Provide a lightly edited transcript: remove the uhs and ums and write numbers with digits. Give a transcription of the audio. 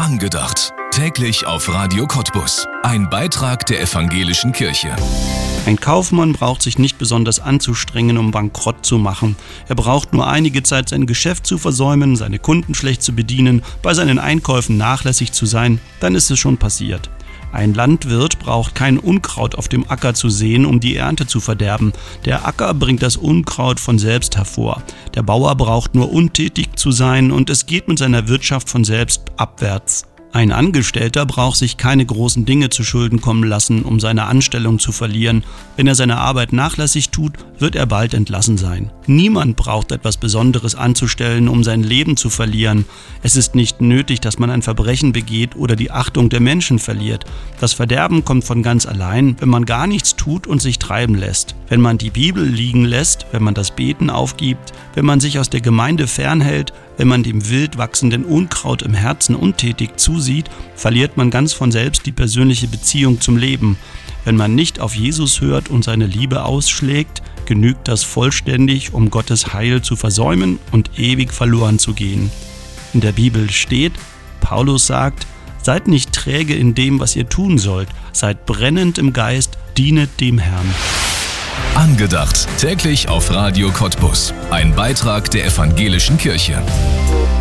Angedacht. Täglich auf Radio Cottbus. Ein Beitrag der Evangelischen Kirche. Ein Kaufmann braucht sich nicht besonders anzustrengen, um bankrott zu machen. Er braucht nur einige Zeit, sein Geschäft zu versäumen, seine Kunden schlecht zu bedienen, bei seinen Einkäufen nachlässig zu sein, dann ist es schon passiert. Ein Landwirt braucht kein Unkraut auf dem Acker zu sehen, um die Ernte zu verderben. Der Acker bringt das Unkraut von selbst hervor. Der Bauer braucht nur untätig zu sein und es geht mit seiner Wirtschaft von selbst abwärts. Ein Angestellter braucht sich keine großen Dinge zu Schulden kommen lassen, um seine Anstellung zu verlieren. Wenn er seine Arbeit nachlässig tut, wird er bald entlassen sein. Niemand braucht etwas Besonderes anzustellen, um sein Leben zu verlieren. Es ist nicht nötig, dass man ein Verbrechen begeht oder die Achtung der Menschen verliert. Das Verderben kommt von ganz allein, wenn man gar nichts tut und sich treiben lässt. Wenn man die Bibel liegen lässt, wenn man das Beten aufgibt, wenn man sich aus der Gemeinde fernhält, wenn man dem wild wachsenden Unkraut im Herzen untätig zusieht, verliert man ganz von selbst die persönliche Beziehung zum Leben. Wenn man nicht auf Jesus hört und seine Liebe ausschlägt, genügt das vollständig, um Gottes Heil zu versäumen und ewig verloren zu gehen. In der Bibel steht, Paulus sagt, seid nicht träge in dem, was ihr tun sollt, seid brennend im Geist, dienet dem Herrn. Angedacht. Täglich auf Radio Cottbus. Ein Beitrag der Evangelischen Kirche.